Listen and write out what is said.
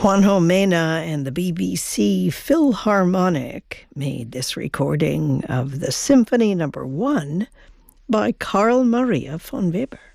Juanjo Mena and the BBC Philharmonic made this recording of the Symphony No. 1 by Carl Maria von Weber.